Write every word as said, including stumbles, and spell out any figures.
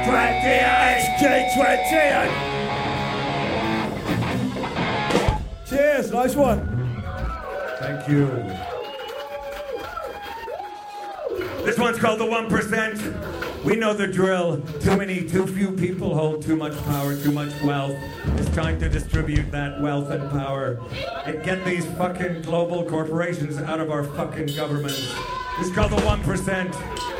S K twenty! Cheers, nice one. Thank you. This one's called the one percent. We know the drill. Too many, too few people hold too much power, too much wealth. It's time to distribute that wealth and power and get these fucking global corporations out of our fucking government. It's called the one percent.